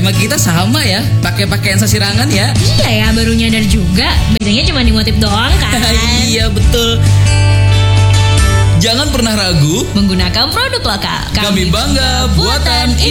tema kita sama ya, pakai pakaian sasirangan ya. Iya ya, baru nyadar juga. Bedanya cuma di motif doang kan. Iya betul. Jangan pernah ragu menggunakan produk lokal. Kami bangga buatan